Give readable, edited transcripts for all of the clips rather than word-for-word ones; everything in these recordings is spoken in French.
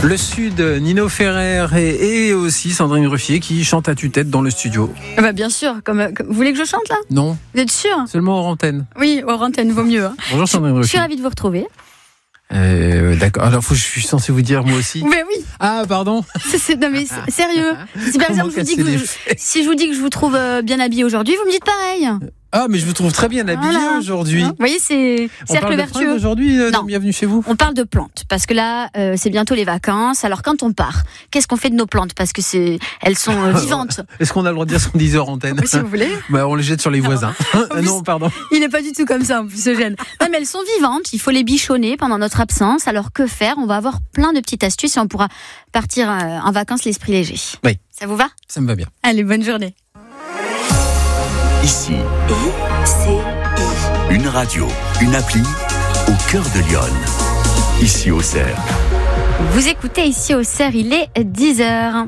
Le Sud, Nino Ferrer et aussi Sandrine Ruffier qui chante à tue-tête dans le studio. Bien sûr, vous voulez que je chante là ? Non. Vous êtes sûr ? Seulement hors antenne. Oui, hors antenne, vaut mieux. Bonjour Sandrine Ruffier. Je suis ravie de vous retrouver. D'accord, alors je suis censé vous dire moi aussi. Mais oui. Ah pardon. Non mais sérieux. Si par exemple si je vous dis que je vous trouve bien habillé aujourd'hui, vous me dites pareil. Ah mais je vous trouve très bien habillé aujourd'hui. Vous voyez, c'est cercle vertueux. Aujourd'hui, bienvenue chez vous. On parle de plantes parce que là c'est bientôt les vacances. Alors quand on part, qu'est-ce qu'on fait de nos plantes parce que elles sont vivantes. Est-ce qu'on a le droit de dire ce qu'on disait hors antenne ? Oui, si vous voulez. On les jette sur les voisins. Non, pardon. Il n'est pas du tout comme ça en plus, ce gène. Non mais elles sont vivantes, il faut les bichonner pendant notre absence. Alors que faire ? On va avoir plein de petites astuces et on pourra partir en vacances l'esprit léger. Oui. Ça vous va ? Ça me va bien. Allez, bonne journée. Ici, une radio, une appli au cœur de Lyon. Ici au Cerf. Vous écoutez Ici au Cerf, il est 10h.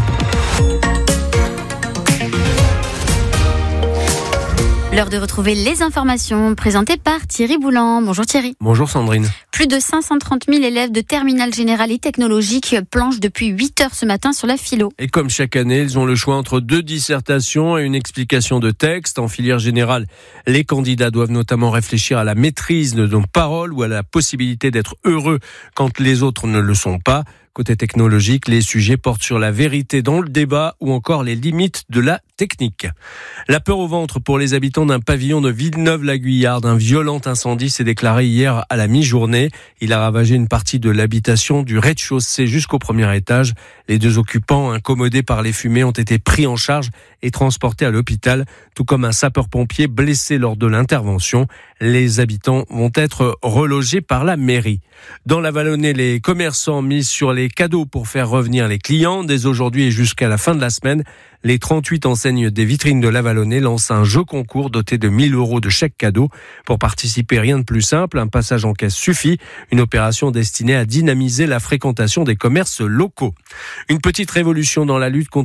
L'heure de retrouver les informations présentées par Thierry Boulan. Bonjour Thierry. Bonjour Sandrine. Plus de 530 000 élèves de terminale générale et technologique planchent depuis 8 heures ce matin sur la philo. Et comme chaque année, ils ont le choix entre 2 dissertations et une explication de texte. En filière générale, les candidats doivent notamment réfléchir à la maîtrise de nos paroles ou à la possibilité d'être heureux quand les autres ne le sont pas. Côté technologique, les sujets portent sur la vérité dans le débat ou encore les limites de la technique. La peur au ventre pour les habitants d'un pavillon de Villeneuve-la-Guyarde. Un violent incendie s'est déclaré hier à la mi-journée. Il a ravagé une partie de l'habitation du rez-de-chaussée jusqu'au premier étage. Les 2 occupants, incommodés par les fumées, ont été pris en charge et transportés à l'hôpital, tout comme un sapeur-pompier blessé lors de l'intervention. Les habitants vont être relogés par la mairie. Dans la Vallonnée, les commerçants misent sur les cadeaux pour faire revenir les clients. Dès aujourd'hui et jusqu'à la fin de la semaine, les 38 enseignes des vitrines de la Vallonnée lancent un jeu concours doté de 1 000 € de chèque cadeau. Pour participer, rien de plus simple, un passage en caisse suffit. Une opération destinée à dynamiser la fréquentation des commerces locaux. Une petite révolution dans la lutte contre